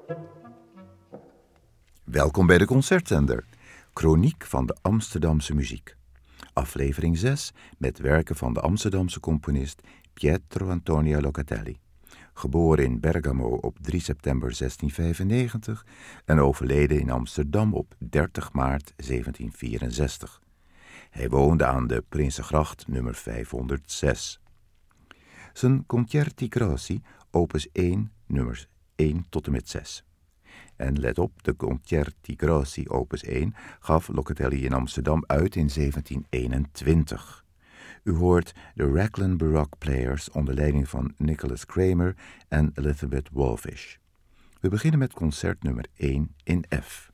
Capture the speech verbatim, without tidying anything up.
Welkom bij de Concertzender, Chroniek van de Amsterdamse muziek. Aflevering zes met werken van de Amsterdamse componist Pietro Antonio Locatelli. Geboren in Bergamo op drie september zestien vijfennegentig en overleden in Amsterdam op dertig maart zeventien vierenzestig. Hij woonde aan de Prinsengracht nummer vijfhonderdzes. Zijn Concerti Grossi, opus één, nummers één tot en met zes. En let op, de Concerti Grossi opus één gaf Locatelli in Amsterdam uit in zeventien eenentwintig. U hoort de Raglan Baroque Players onder leiding van Nicholas Kramer en Elizabeth Wolfish. We beginnen met concert nummer één in F.